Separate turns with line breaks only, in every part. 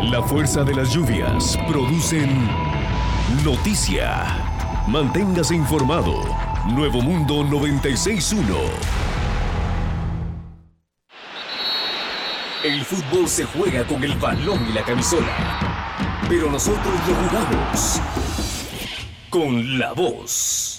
La fuerza de las lluvias producen noticia. Manténgase informado. Nuevo Mundo 96.1. El fútbol se juega con el balón y la camisola, pero nosotros lo jugamos con la voz.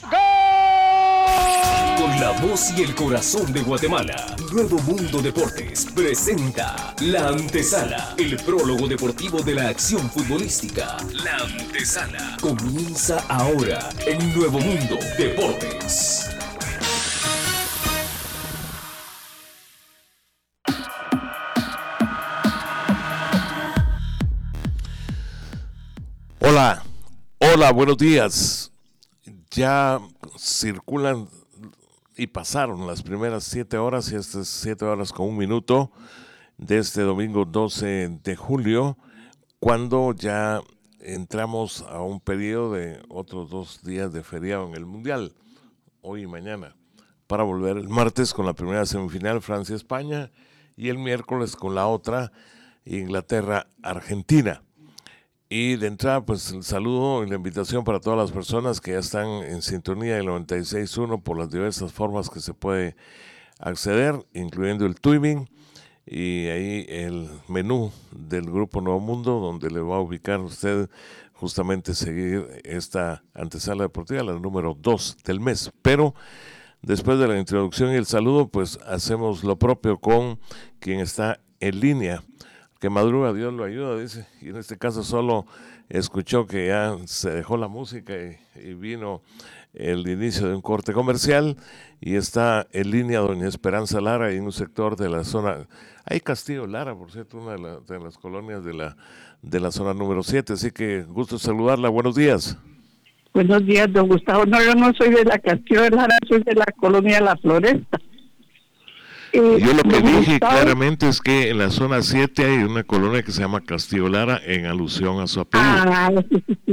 Con la voz y el corazón de Guatemala. Nuevo Mundo Deportes presenta La Antesala, el prólogo deportivo de la acción futbolística. La Antesala comienza ahora en Nuevo Mundo Deportes.
Hola, buenos días. Ya circulan y pasaron las primeras 7 horas y estas 7 horas con 1 minuto de este domingo 12 de julio, cuando ya entramos a un periodo de otros 2 días de feriado en el Mundial, hoy y mañana, para volver el martes con la primera semifinal Francia-España y el miércoles con la otra Inglaterra-Argentina. Y de entrada, pues el saludo y la invitación para todas las personas que ya están en sintonía del 96.1 por las diversas formas que se puede acceder, incluyendo el tweeting y ahí el menú del Grupo Nuevo Mundo, donde le va a ubicar usted justamente seguir esta antesala deportiva, la número 2 del mes. Pero después de la introducción y el saludo, pues hacemos lo propio con quien está en línea. Que madruga, Dios lo ayuda, dice, y en este caso solo escuchó que ya se dejó la música y vino el inicio de un corte comercial, y está en línea doña Esperanza Lara en un sector de la zona, hay Castillo Lara, por cierto, una de las colonias de la zona número 7, así que gusto saludarla, buenos días.
Buenos días, don Gustavo. No, yo no soy de la Castillo Lara, soy de la colonia La Floresta.
Yo lo que dije claramente es que en la zona 7 hay una colonia que se llama Castillo Lara en alusión a su apellido.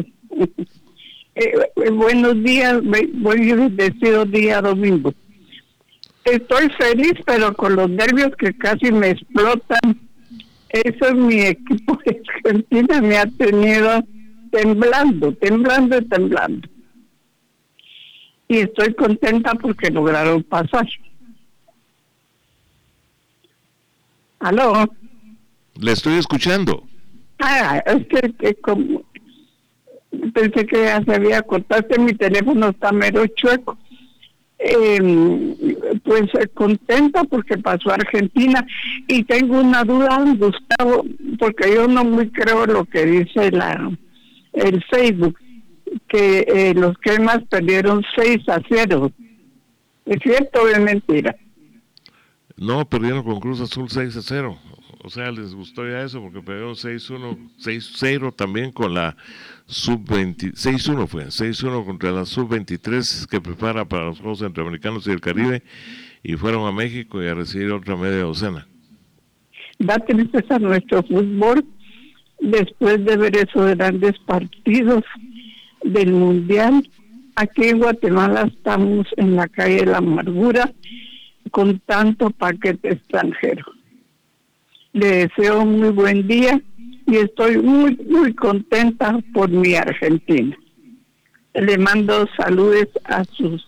Buenos días, buen bendecido día domingo. Estoy feliz, pero con los nervios que casi me explotan. Eso es mi equipo de Argentina, me ha tenido temblando. Y estoy contenta porque lograron pasar. ¿Aló?
Le estoy escuchando.
Es que como pensé que ya se había cortado, mi teléfono está mero chueco. Pues contenta porque pasó a Argentina, y tengo una duda, Gustavo, porque yo no muy creo lo que dice el Facebook, que los cremas perdieron 6-0. ¿Es cierto o es mentira?
No, perdieron con Cruz Azul 6-0. O sea, les gustó ya eso porque perdieron 6-1, 6-0 también con la sub-20, 6-1 fue, 6-1 contra la sub-23 que prepara para los Juegos Centroamericanos y del Caribe, y fueron a México y a recibir otra media docena.
Da tristeza nuestro fútbol después de ver esos grandes partidos del Mundial. Aquí en Guatemala estamos en la calle de la amargura con tanto paquete extranjero. Le deseo un muy buen día y estoy muy contenta por mi Argentina. Le mando saludos a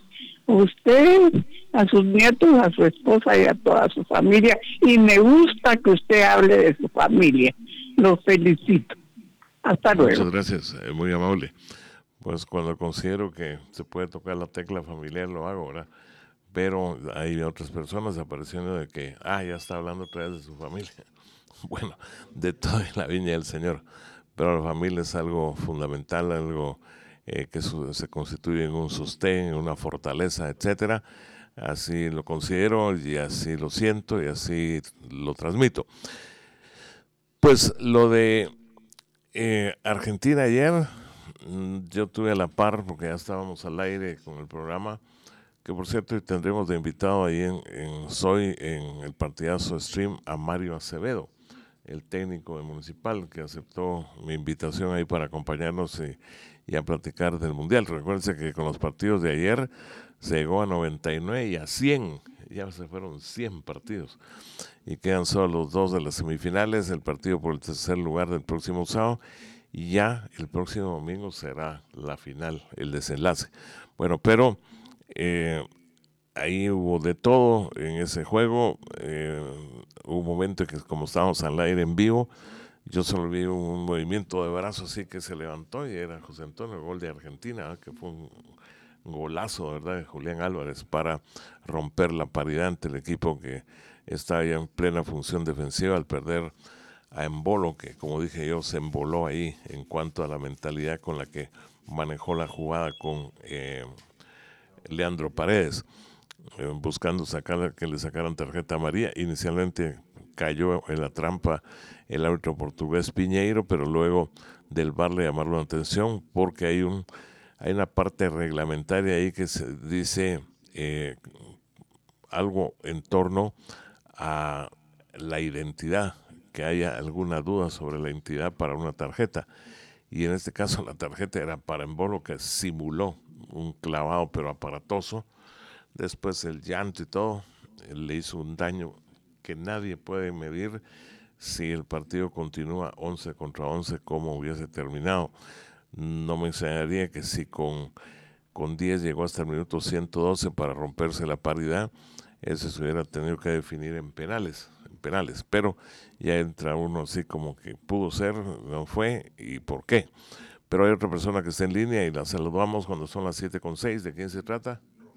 usted, a sus nietos, a su esposa y a toda su familia, y me gusta que usted hable de su familia. Lo felicito. Hasta luego.
Muchas gracias, muy amable. Pues cuando considero que se puede tocar la tecla familiar lo hago, ¿verdad? Pero hay otras personas apareciendo de que, ya está hablando otra vez de su familia. Bueno, de toda la viña del Señor. Pero la familia es algo fundamental, algo que se constituye en un sostén, en una fortaleza, etcétera. Así lo considero y así lo siento y así lo transmito. Pues lo de Argentina ayer, yo tuve a la par porque ya estábamos al aire con el programa, que por cierto tendremos de invitado ahí en Soy, en el partidazo stream, a Mario Acevedo, el técnico de Municipal, que aceptó mi invitación ahí para acompañarnos y a platicar del Mundial. Recuérdense que con los partidos de ayer se llegó a 99 y a 100 ya se fueron 100 partidos y quedan solo los 2 de las semifinales, el partido por el tercer lugar del próximo sábado, y ya el próximo domingo será la final, el desenlace. Bueno, pero ahí hubo de todo en ese juego. Hubo un momento que, como estábamos al aire en vivo, yo solo vi un movimiento de brazo así que se levantó y era José Antonio, el gol de Argentina, que fue un golazo, ¿verdad?, de Julián Álvarez para romper la paridad ante el equipo que está ya en plena función defensiva al perder a Embolo, que como dije yo, se emboló ahí en cuanto a la mentalidad con la que manejó la jugada con Leandro Paredes, buscando que le sacaran tarjeta amarilla. Inicialmente cayó en la trampa el árbitro portugués Piñeiro, pero luego del VAR le llamaron la atención porque hay una parte reglamentaria ahí que se dice algo en torno a la identidad, que haya alguna duda sobre la identidad para una tarjeta. Y en este caso la tarjeta era para Embolo, que simuló un clavado pero aparatoso. Después el llanto y todo le hizo un daño que nadie puede medir si el partido continúa 11 contra 11 como hubiese terminado. No me extrañaría que si con 10 llegó hasta el minuto 112 para romperse la paridad, eso se hubiera tenido que definir en penales, pero ya entra uno así como que pudo ser, no fue y por qué. Pero hay otra persona que está en línea y la saludamos cuando son las 7:06. ¿De quién se trata?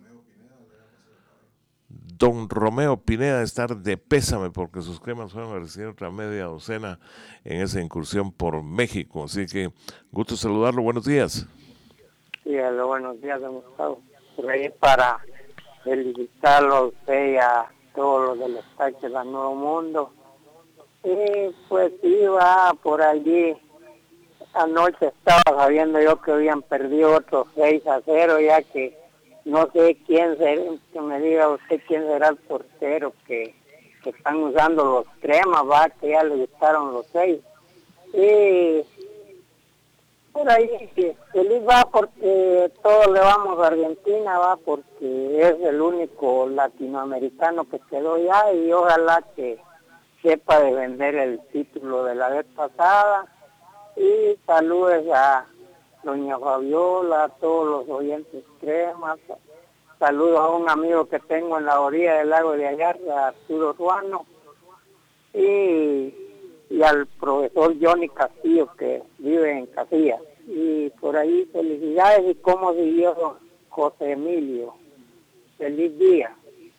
Don Romeo Pineda, estar de pésame porque sus cremas fueron a recibir otra media docena en esa incursión por México. Así que gusto saludarlo, buenos días.
Sí, buenos días, Gustavo. Por ahí para felicitarlo a usted y a todos los del staff de la Nuevo Mundo. Y pues iba por allí. Anoche estaba sabiendo yo que habían perdido otros 6-0, ya que no sé quién será, que me diga usted quién será el portero que están usando los cremas, va, que ya le gustaron los 6. Y por ahí feliz va porque todos le vamos a Argentina, va, porque es el único latinoamericano que quedó ya y ojalá que sepa de vender el título de la vez pasada. Y saludes a doña Fabiola, a todos los oyentes cremas. Saludos a un amigo que tengo en la orilla del lago de Ayarza, Arturo Ruano, y al profesor Johnny Castillo, que vive en Casillas. Y por ahí felicidades y cómo siguió José Emilio. Feliz día.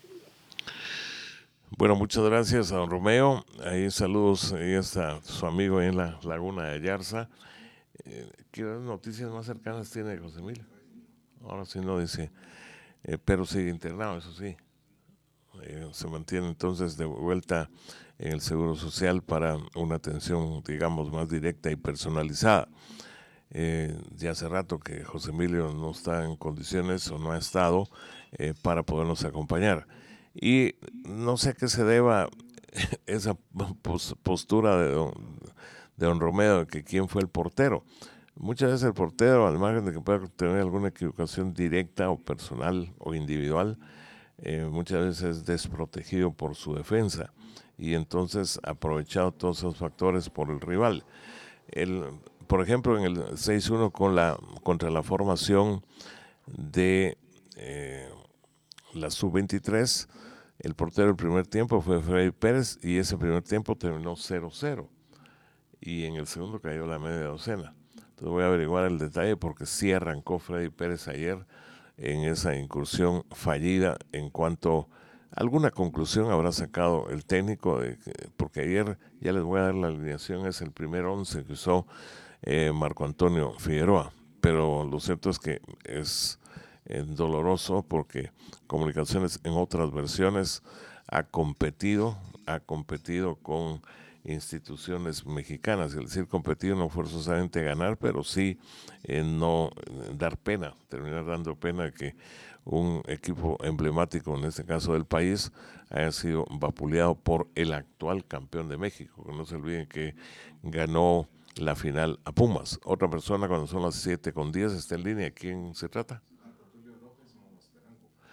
Bueno, muchas gracias a don Romeo. Ahí saludos, ahí está su amigo ahí en la laguna de Ayarza. ¿Qué noticias más cercanas tiene de José Emilio? Ahora sí no dice, pero sigue internado, eso sí. Se mantiene entonces de vuelta en el Seguro Social para una atención, digamos, más directa y personalizada. Ya hace rato que José Emilio no está en condiciones o no ha estado para podernos acompañar. Y no sé a qué se deba esa postura de don Romeo, de que quién fue el portero. Muchas veces el portero, al margen de que pueda tener alguna equivocación directa o personal o individual, muchas veces es desprotegido por su defensa y entonces aprovechado todos esos factores por el rival. Por ejemplo, en el 6-1 contra la formación de la Sub-23, el portero del primer tiempo fue Freddy Pérez y ese primer tiempo terminó 0-0 y en el segundo cayó la media docena. Entonces voy a averiguar el detalle porque sí arrancó Freddy Pérez ayer en esa incursión fallida. En cuanto a alguna conclusión habrá sacado el técnico, porque ayer ya les voy a dar la alineación, es el primer 11 que usó Marco Antonio Figueroa, pero lo cierto es que es doloroso porque Comunicaciones en otras versiones ha competido con instituciones mexicanas, es decir, competido no forzosamente ganar, pero sí no dar pena, terminar dando pena que un equipo emblemático, en este caso del país, haya sido vapuleado por el actual campeón de México, que no se olviden que ganó la final a Pumas. Otra persona cuando son las 7:10 está en línea. ¿Quién se trata?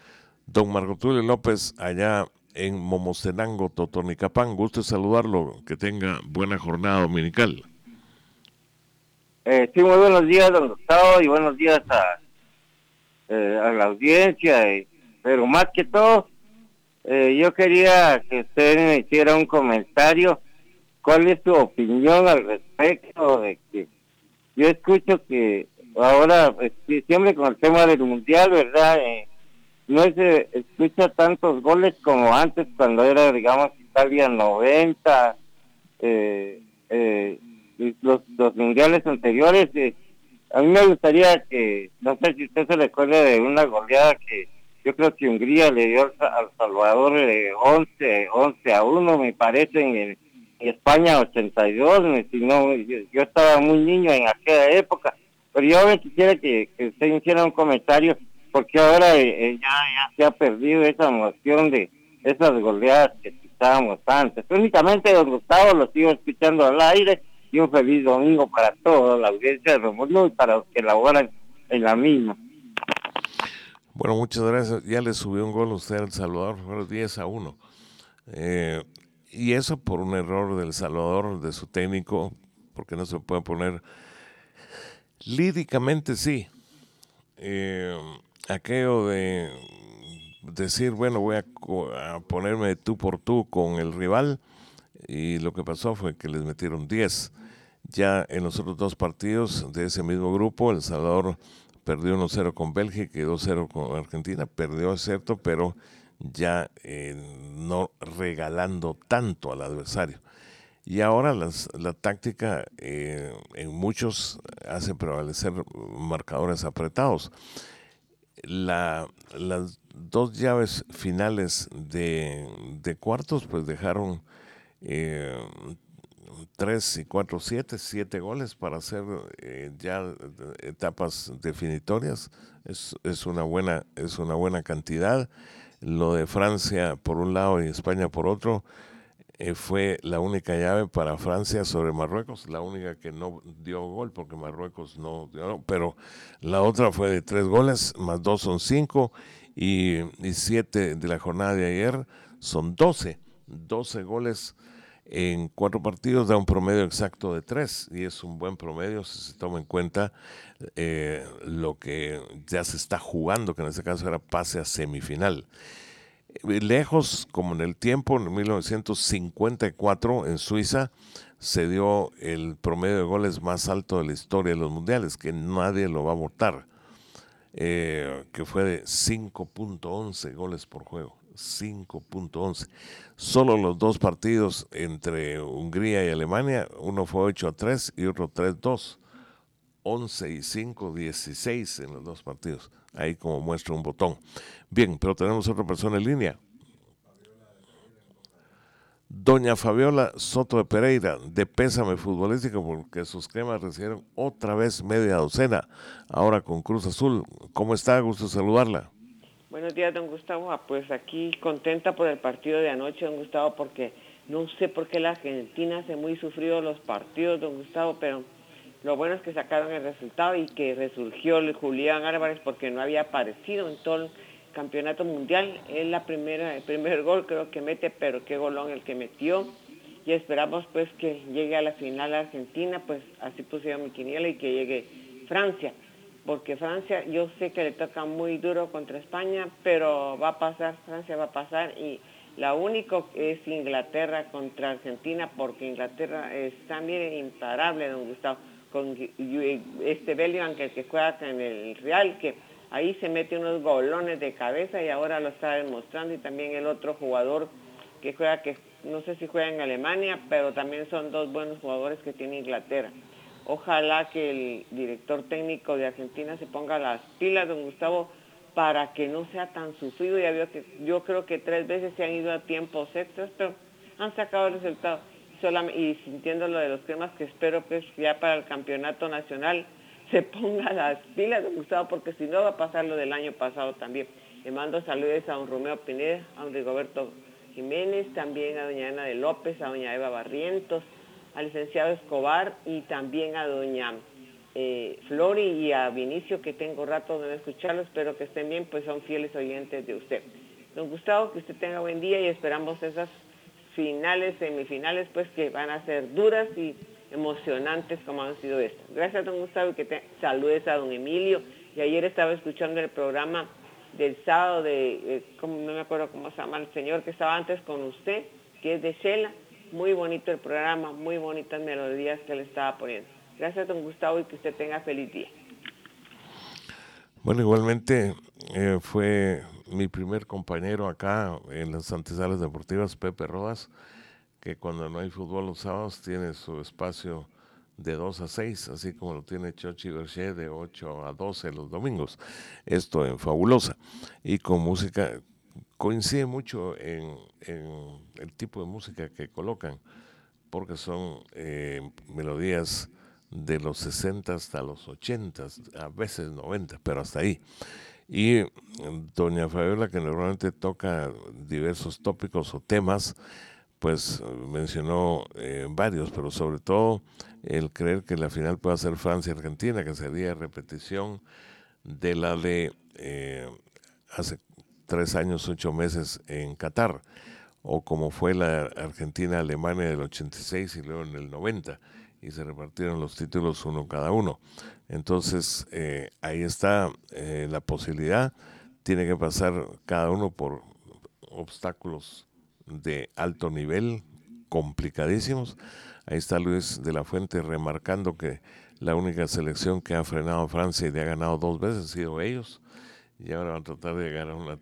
Don Marco Tulio López, allá en Momostenango, Totonicapán. Gusto de saludarlo, que tenga buena jornada dominical.
Sí, muy buenos días, don Gustavo, y buenos días a la audiencia, pero más que todo, yo quería que usted me hiciera un comentario. ¿Cuál es su opinión al respecto de que yo escucho que ahora, siempre con el tema del mundial, ¿verdad? No se escucha tantos goles como antes, cuando era, digamos, Italia 90, los mundiales anteriores. A mí me gustaría que, no sé si usted se recuerda de una goleada que yo creo que Hungría le dio al Salvador 11-1, me parece, en España 82, si no, yo estaba muy niño en aquella época, pero yo me quisiera que usted hiciera un comentario, porque ahora ya se ha perdido esa emoción de esas goleadas que escuchábamos antes. Únicamente, don Gustavo, lo sigo escuchando al aire, y un feliz domingo para toda la audiencia de Romulo y para los que laboran en la misma.
Bueno, muchas gracias. Ya le subió un gol a usted a El Salvador, fue 10-1. Y eso por un error del Salvador, de su técnico, porque no se puede poner líricamente, sí. Aquello de decir, bueno, voy a ponerme de tú por tú con el rival, y lo que pasó fue que les metieron 10. Ya en los otros dos partidos de ese mismo grupo, El Salvador perdió 1-0 con Bélgica y 2-0 con Argentina. Perdió, es cierto, pero ya no regalando tanto al adversario. Y ahora la táctica en muchos hace prevalecer marcadores apretados. Las dos llaves finales de cuartos pues dejaron 3 y 4, 7 goles para hacer ya etapas definitorias. Es una buena cantidad. Lo de Francia por un lado y España por otro fue la única llave para Francia sobre Marruecos, la única que no dio gol porque Marruecos no dio, pero la otra fue de 3 goles, más 2 son 5 y 7 de la jornada de ayer son 12 goles en 4 partidos, da un promedio exacto de 3 y es un buen promedio si se toma en cuenta lo que ya se está jugando, que en este caso era pase a semifinal. Lejos, como en el tiempo, en 1954 en Suiza se dio el promedio de goles más alto de la historia de los mundiales, que nadie lo va a votar, que fue de 5.11 goles por juego. 5.11. Solo los dos partidos entre Hungría y Alemania, uno fue 8-3 y otro 3-2. 11 y 5, 16 en los dos partidos. Ahí como muestra un botón. Bien, pero tenemos otra persona en línea. Doña Fabiola Soto de Pereira, de pésame futbolístico porque sus cremas recibieron otra vez media docena, ahora con Cruz Azul. ¿Cómo está? Gusto saludarla.
Buenos días, don Gustavo. Pues aquí contenta por el partido de anoche, don Gustavo, porque no sé por qué la Argentina hace muy sufrido los partidos, don Gustavo, pero lo bueno es que sacaron el resultado y que resurgió el Julián Álvarez porque no había aparecido en todo el campeonato mundial. Es el primer gol creo que mete, pero qué golón el que metió. Y esperamos pues que llegue a la final Argentina, pues así pusieron mi quiniela, y que llegue Francia. Porque Francia, yo sé que le toca muy duro contra España, pero va a pasar, Francia va a pasar, y la única es Inglaterra contra Argentina, porque Inglaterra es también imparable, don Gustavo, con Bellingham, que juega en el Real, que ahí se mete unos golones de cabeza y ahora lo está demostrando, y también el otro jugador que juega, que no sé si juega en Alemania, pero también son dos buenos jugadores que tiene Inglaterra. Ojalá que el director técnico de Argentina se ponga las pilas, don Gustavo, para que no sea tan sufrido. Ya vio que yo creo que 3 veces se han ido a tiempos extras, pero han sacado el resultado. Y sintiendo lo de los cremas, que espero pues ya para el campeonato nacional se ponga las pilas, don Gustavo, porque si no va a pasar lo del año pasado también. Le mando saludos a don Romeo Pineda, a don Rigoberto Jiménez, también a doña Ana de López, a doña Eva Barrientos, al licenciado Escobar y también a doña Flori y a Vinicio, que tengo rato de no escucharlo, espero que estén bien, pues son fieles oyentes de usted. Don Gustavo, que usted tenga buen día y esperamos esas finales, semifinales, pues que van a ser duras y emocionantes como han sido estas. Gracias, don Gustavo, y que te saludes a don Emilio. Y ayer estaba escuchando el programa del sábado de, no me acuerdo cómo se llama el señor que estaba antes con usted, que es de Shela. Muy bonito el programa, muy bonitas melodías que le estaba poniendo. Gracias, don Gustavo, y que usted tenga feliz día.
Bueno, igualmente fue mi primer compañero acá en las antesalas deportivas, Pepe Rodas, que cuando no hay fútbol los sábados tiene su espacio de 2 a 6, así como lo tiene Chochi Berger de 8 a 12 los domingos. Esto en Fabulosa. Y con música, coincide mucho en el tipo de música que colocan, porque son melodías de los 60 hasta los 80, a veces 90, pero hasta ahí. Y doña Fabiola, que normalmente toca diversos tópicos o temas, pues mencionó varios, pero sobre todo el creer que la final pueda ser Francia-Argentina, que sería repetición de la de hace 3 años, 8 meses en Qatar, o como fue la Argentina-Alemania del 86 y luego en el 90, y se repartieron los títulos uno cada uno. Entonces, ahí está la posibilidad. Tiene que pasar cada uno por obstáculos de alto nivel, complicadísimos. Ahí está Luis de la Fuente remarcando que la única selección que ha frenado a Francia y ha ganado 2 veces han sido ellos, y ahora van a tratar de llegar a una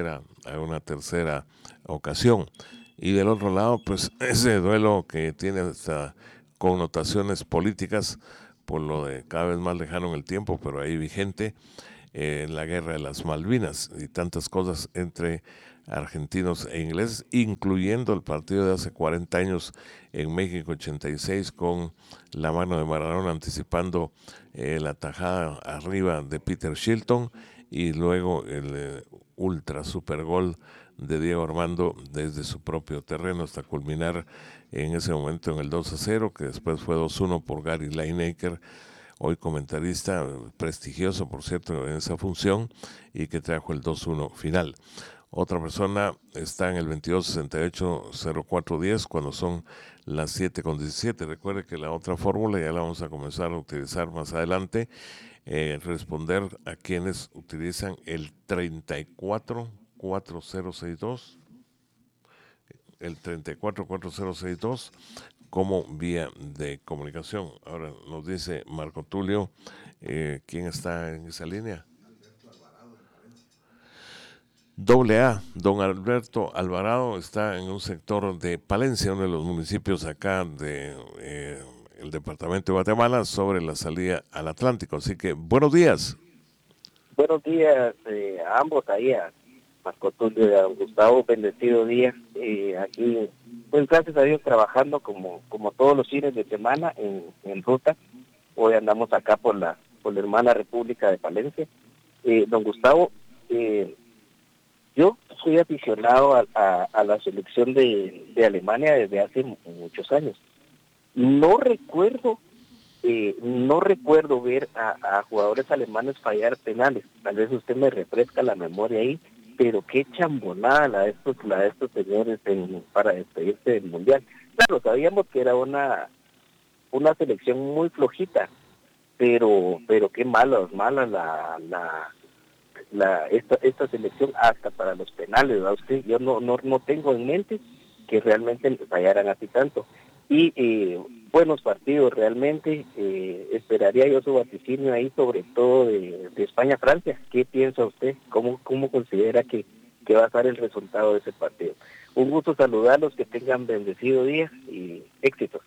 tercera ocasión. Y del otro lado, pues ese duelo que tiene hasta connotaciones políticas por lo de cada vez más lejano en el tiempo, pero ahí vigente, en la guerra de las Malvinas y tantas cosas entre argentinos e ingleses, incluyendo el partido de hace 40 años en México 86 con la mano de Maradona anticipando la tajada arriba de Peter Shilton, y luego el ultra super gol de Diego Armando desde su propio terreno hasta culminar en ese momento en el 2-0, que después fue 2-1 por Gary Lineker, hoy comentarista prestigioso, por cierto, en esa función, y que trajo el 2-1 final. Otra persona está en el 2268-0410 cuando son las 7:17. Recuerde que la otra fórmula ya la vamos a comenzar a utilizar más adelante, responder a quienes utilizan el 344062, el 344062 como vía de comunicación. Ahora nos dice Marco Tulio, ¿quién está en esa línea? AA, don Alberto Alvarado está en un sector de Palencia, uno de los municipios acá de el departamento de Guatemala, sobre la salida al Atlántico. Así que buenos días.
Buenos días a ambos, ahí a Marco Tulio y a Gustavo, bendecido día. Aquí, pues gracias a Dios, trabajando como todos los fines de semana en ruta. Hoy andamos acá por la hermana República de Palencia. Don Gustavo, yo soy aficionado a la selección de Alemania desde hace muchos años. No recuerdo ver a jugadores alemanes fallar penales. Tal vez usted me refresca la memoria ahí, pero qué chambonada la de estos señores para despedirse del Mundial. Claro, sabíamos que era una selección muy flojita, pero qué mala esta selección hasta para los penales, ¿verdad usted? Yo no tengo en mente que realmente fallaran así tanto. Y buenos partidos realmente. Esperaría yo su vaticinio ahí, sobre todo de España-Francia. ¿Qué piensa usted? ¿Cómo considera que va a ser el resultado de ese partido? Un gusto saludarlos, que tengan bendecido día y éxitos.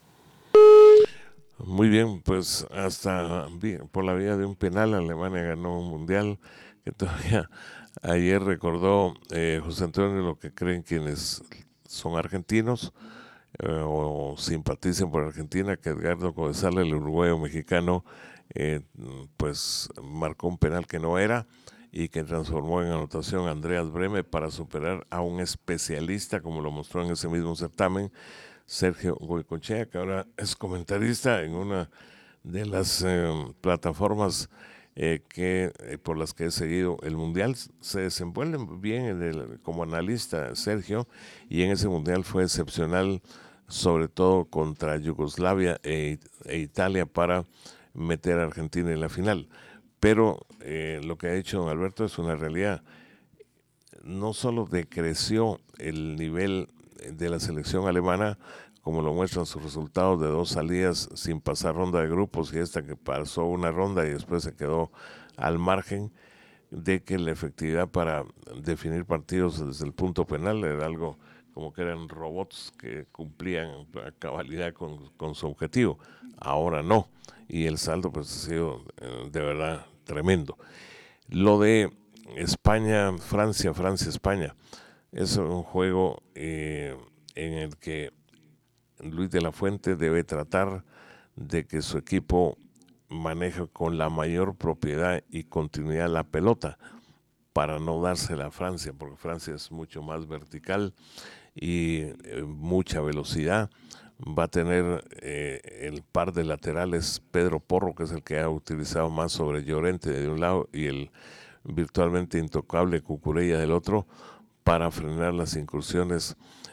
Muy bien, pues hasta por la vía de un penal Alemania ganó un mundial, que todavía ayer recordó José Antonio lo que creen quienes son argentinos o simpaticen por Argentina, que Edgardo Codesal, el uruguayo mexicano, pues marcó un penal que no era y que transformó en anotación a Andreas Brehme para superar a un especialista, como lo mostró en ese mismo certamen, Sergio Goycochea, que ahora es comentarista en una las plataformas por las que he seguido el Mundial. Se desenvuelven bien como analista Sergio, y en ese Mundial fue excepcional, sobre todo contra Yugoslavia e Italia, para meter a Argentina en la final. Pero lo que ha hecho don Alberto es una realidad. No solo decreció el nivel de la selección alemana, como lo muestran sus resultados de 2 salidas sin pasar ronda de grupos, y esta que pasó una ronda y después se quedó al margen, de que la efectividad para definir partidos desde el punto penal era algo como que eran robots que cumplían a cabalidad con su objetivo. Ahora no, y el saldo pues ha sido de verdad tremendo. Lo de España, Francia, España, es un juego en el que Luis de la Fuente debe tratar de que su equipo maneje con la mayor propiedad y continuidad la pelota, para no dársela a Francia, porque Francia es mucho más vertical y mucha velocidad. Va a tener el par de laterales Pedro Porro, que es el que ha utilizado más sobre Llorente de un lado y el virtualmente intocable Cucurella del otro, para frenar las incursiones,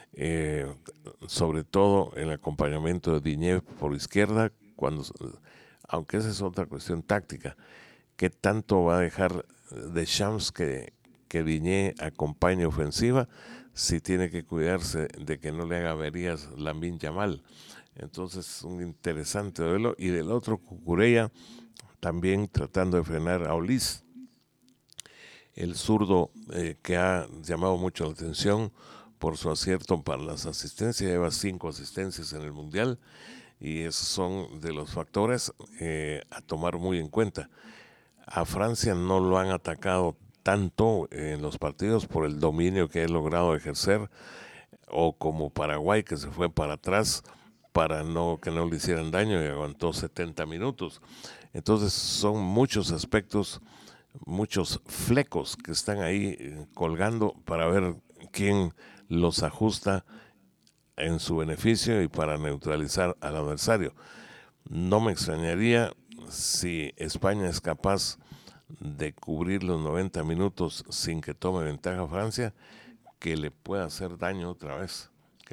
sobre todo el acompañamiento de Digne por izquierda, aunque esa es otra cuestión táctica. ¿Qué tanto va a dejar Deschamps que Digne acompañe ofensiva, si tiene que cuidarse de que no le haga averías Lamine Yamal? Entonces, un interesante duelo. Y del otro, Cucurella también tratando de frenar a Olís, el zurdo, que ha llamado mucho la atención por su acierto para las asistencias. Lleva 5 asistencias en el Mundial, y esos son de los factores a tomar muy en cuenta. A Francia no lo han atacado tanto en los partidos por el dominio que ha logrado ejercer, o como Paraguay, que se fue para atrás para que no le hicieran daño, y aguantó 70 minutos. Entonces son muchos aspectos, muchos flecos que están ahí colgando para ver quién los ajusta en su beneficio y para neutralizar al adversario. No me extrañaría si España es capaz de cubrir los 90 minutos sin que tome ventaja a Francia, que le pueda hacer daño otra vez,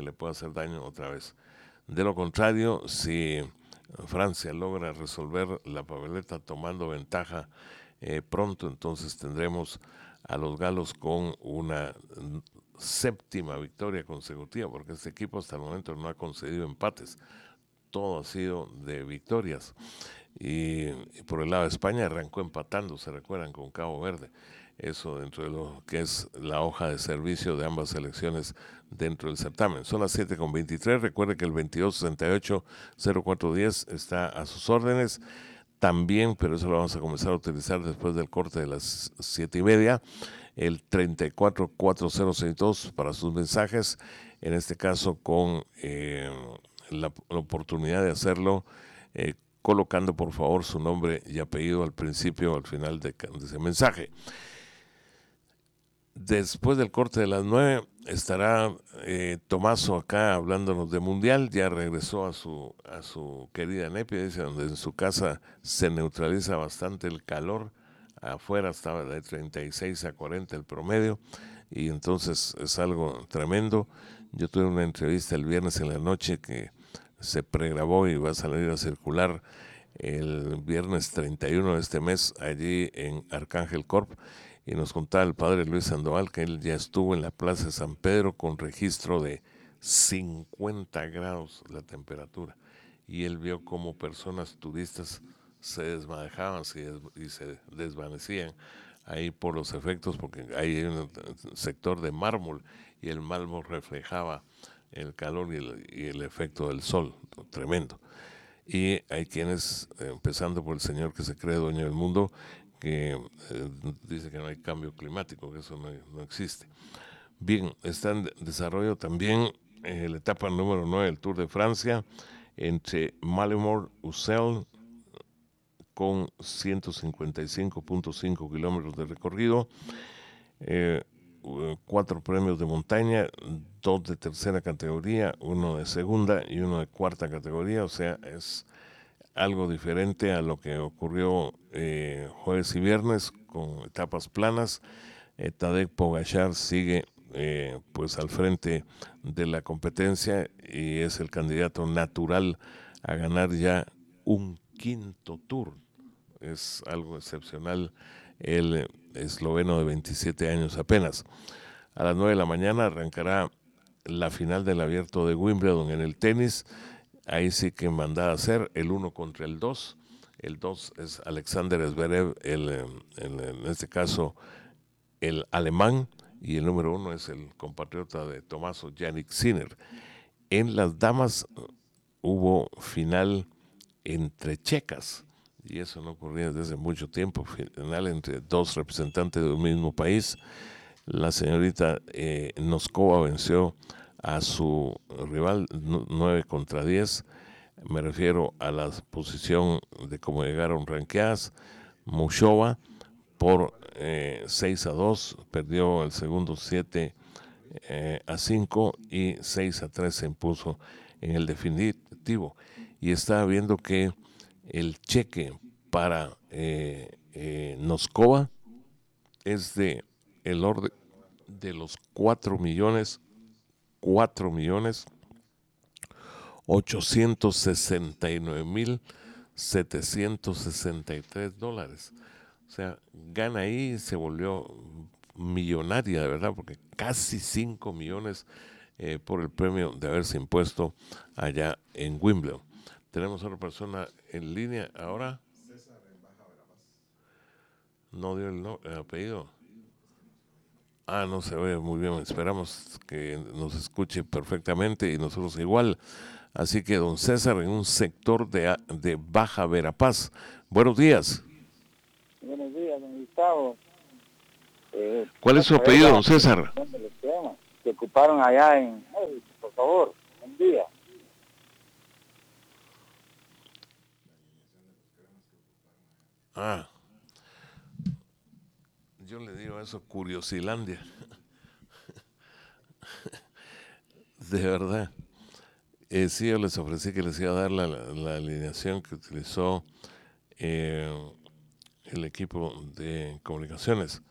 De lo contrario, si Francia logra resolver la papeleta tomando ventaja pronto, entonces tendremos a los galos con una 7ª victoria consecutiva, porque este equipo hasta el momento no ha concedido empates, todo ha sido de victorias. Y por el lado de España arrancó empatando, se recuerdan, con Cabo Verde. Eso dentro de lo que es la hoja de servicio de ambas selecciones dentro del certamen. Son las 7:23. Recuerde que el 2268-0410 está a sus órdenes. También, pero eso lo vamos a comenzar a utilizar después del corte de las 7:30, el 344062 para sus mensajes, en este caso con la oportunidad de hacerlo colocando por favor su nombre y apellido al principio o al final de ese mensaje. Después del corte de las 9 estará Tomaso acá hablándonos de Mundial. Ya regresó a su querida Nepia, dice, donde en su casa se neutraliza bastante el calor. Afuera estaba de 36 a 40 el promedio, y entonces es algo tremendo. Yo tuve una entrevista el viernes en la noche que se pregrabó y va a salir a circular el viernes 31 de este mes allí en Arcángel Corp, y nos contaba el padre Luis Sandoval que él ya estuvo en la Plaza de San Pedro con registro de 50 grados la temperatura, y él vio cómo personas turistas se desmadejaban y se desvanecían ahí por los efectos, porque hay un sector de mármol y el mármol reflejaba el calor y el efecto del sol, tremendo. Y hay quienes, empezando por el señor que se cree dueño del mundo, que dice que no hay cambio climático, que eso no existe. Bien, está en desarrollo también la etapa número 9 del Tour de Francia, entre Malemort-Ussel, con 155.5 kilómetros de recorrido, 4 premios de montaña, 2 de tercera categoría, 1 de segunda y 1 de cuarta categoría. O sea, es algo diferente a lo que ocurrió jueves y viernes con etapas planas. Tadej Pogačar sigue pues al frente de la competencia y es el candidato natural a ganar ya un quinto Tour. Es algo excepcional el esloveno de 27 años apenas. A las 9 de la mañana arrancará la final del Abierto de Wimbledon en el tenis. Ahí sí que mandada a hacer el 1 contra el 2. El 2 es Alexander Zverev, en este caso el alemán, y el número 1 es el compatriota de Tommaso Jannik Sinner. En las damas hubo final entre checas, y eso no ocurría desde hace mucho tiempo, final entre dos representantes de un mismo país. La señorita Noskova venció a su rival 9 contra 10. Me refiero a la posición de cómo llegaron ranqueadas. Mushova por 6-2, perdió el segundo 7-5 y 6-3 se impuso en el definitivo. Y estaba viendo que el cheque para Noskova es de el orden de los 4.869.763 $. O sea, gana ahí, se volvió millonaria, de verdad, porque casi 5 millones por el premio de haberse impuesto allá en Wimbledon. Tenemos otra persona en línea ahora. César en Baja Verapaz. No dio el apellido. No se ve muy bien. Esperamos que nos escuche perfectamente y nosotros igual. Así que don César en un sector de Baja Verapaz. Buenos días.
Buenos días, don Gustavo.
¿Cuál es su apellido, don César?
Se ocuparon allá en... por favor, buen día.
Yo le digo eso, Curiosilandia. De verdad. Sí, yo les ofrecí que les iba a dar la alineación que utilizó el equipo de comunicaciones.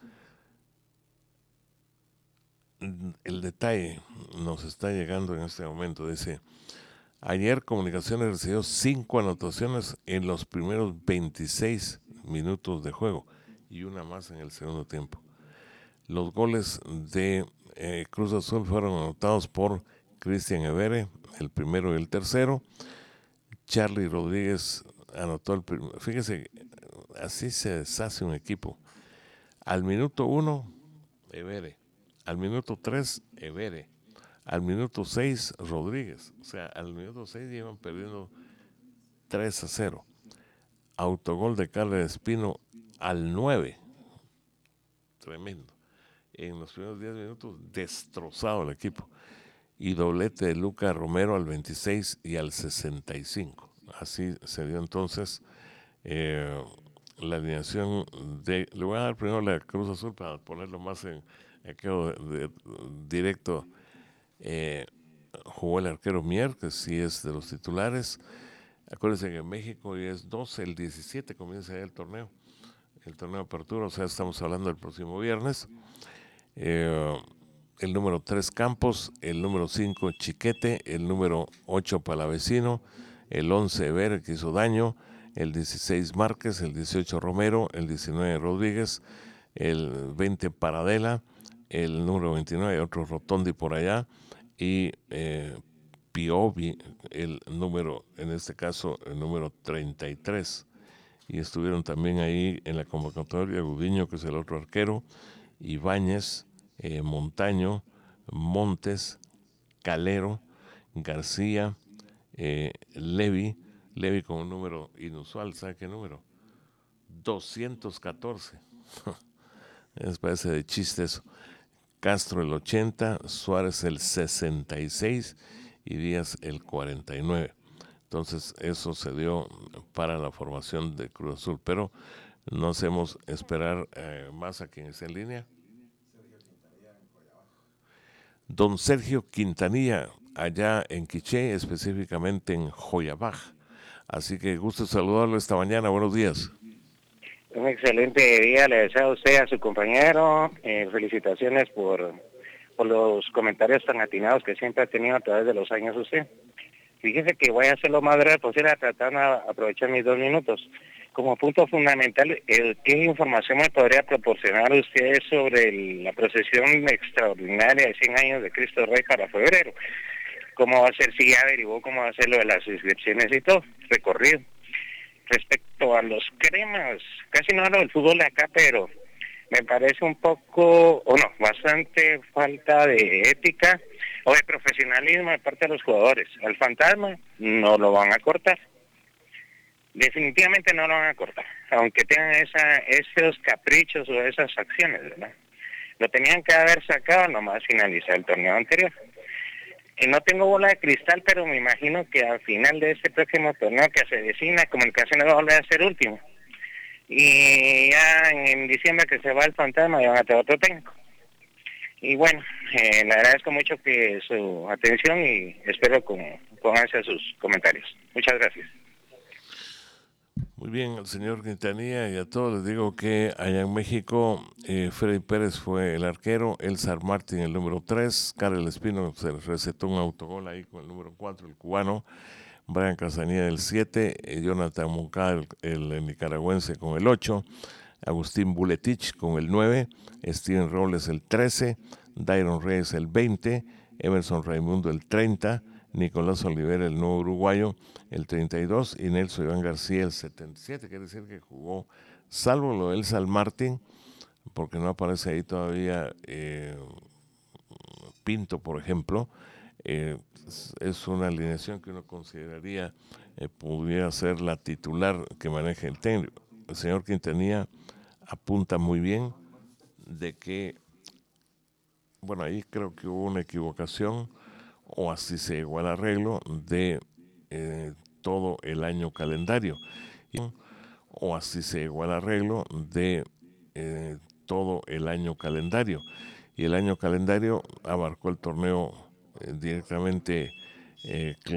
El detalle nos está llegando en este momento. Dice, ayer Comunicaciones recibió 5 anotaciones en los primeros 26 minutos de juego y una más en el segundo tiempo. Los goles de Cruz Azul fueron anotados por Cristian Evere, el primero y el tercero. Charlie Rodríguez anotó el primero. Fíjese, así se deshace un equipo. Al minuto 1, Evere. Al minuto 3, Evere. Al minuto 6, Rodríguez. O sea, al minuto 6 iban perdiendo 3-0. Autogol de Carles Espino al 9. Tremendo. En los primeros 10 minutos, destrozado el equipo. Y doblete de Luca Romero al 26 y al 65. Así se dio entonces la alineación de... Le voy a dar primero la Cruz Azul para ponerlo más en aquello directo. Jugó el arquero Mier, que sí es de los titulares. Acuérdense que en México hoy es 12, el 17 comienza ya el torneo de apertura, o sea, estamos hablando del próximo viernes. El número 3 Campos, el número 5 Chiquete, el número 8 Palavecino, el 11 Ever, que hizo daño, el 16 Márquez, el 18 Romero, el 19 Rodríguez, el 20 Paradela, el número 29 otro Rotondi por allá, y Piovi, el número, en este caso, el número 33. Y estuvieron también ahí en la convocatoria Gudiño, que es el otro arquero, Ibáñez, Montaño, Montes, Calero, García, Levi con un número inusual, ¿sabe qué número? 214. Les parece de chiste eso. Castro el 80, Suárez el 66 y Díaz el 49. Entonces eso se dio para la formación de Cruz Azul, pero no hacemos esperar más a quien esté en línea. Don Sergio Quintanilla, allá en Quiché, específicamente en Joyabaj. Así que gusto saludarlo esta mañana. Buenos días.
Un excelente día le deseo a usted, a su compañero. Felicitaciones por los comentarios tan atinados que siempre ha tenido a través de los años usted. Fíjese que voy a hacer lo más breve posible, tratando de aprovechar mis 2 minutos. Como punto fundamental, ¿qué información me podría proporcionar usted sobre la procesión extraordinaria de 100 años de Cristo Rey para febrero? ¿Cómo va a ser? Si ya averiguó cómo va a ser lo de las inscripciones y todo, recorrido. Respecto a los cremas, casi no hablo del fútbol de acá, pero me parece un poco, bastante falta de ética o de profesionalismo de parte de los jugadores. Al fantasma no lo van a cortar. Definitivamente no lo van a cortar, aunque tengan esos caprichos o esas acciones, ¿verdad? Lo tenían que haber sacado nomás finalizar el torneo anterior. Y no tengo bola de cristal, pero me imagino que al final de este próximo torneo que se designa, Comunicaciones va a volver a ser último. Y ya en diciembre que se va el fantasma, ya van a tener otro técnico. Y bueno, le agradezco mucho que su atención y espero con ansia sus comentarios. Muchas gracias.
Muy bien, al señor Quintanilla y a todos les digo que allá en México Freddy Pérez fue el arquero, Elsar Martín el número 3, Karel Espino se recetó un autogol ahí con el número 4, el cubano, Brian Casanilla el 7, Jonathan Moncada el nicaragüense con el 8, Agustín Buletich con el 9, Steven Robles el 13, Dairon Reyes el 20, Emerson Raimundo el 30, Nicolás Olivera, el nuevo uruguayo, el 32, y Nelson Iván García, el 77, quiere decir que jugó, salvo lo del Sal Martín, porque no aparece ahí todavía Pinto, por ejemplo, es una alineación que uno consideraría pudiera ser la titular que maneje el técnico. El señor Quintanilla apunta muy bien de que, bueno, ahí creo que hubo una equivocación, o así se llegó al arreglo de todo el año calendario. O así se llegó al arreglo de todo el año calendario. Y el año calendario abarcó el torneo directamente